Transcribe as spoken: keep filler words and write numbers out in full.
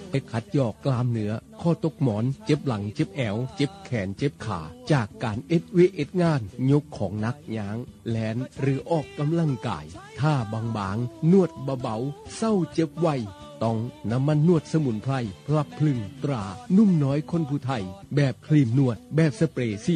ไปขัดยอกกล้ามเนื้อข้อตกหมอนเจ็บหลังเจ็บแอวเจ็บแขนเจ็บขาจากการเอ็ดเวเอ็ดงานยกของหนักย้างแลนหรือออกกำลังกายท่าบางๆนวดเบาๆเศร้าเจ็บไวต้องน้ำมันนวดสมุนไพรพลับพลึงตรานุ่มน้อยคนผู้ไทยแบบครีมนวดแบบสเปรย์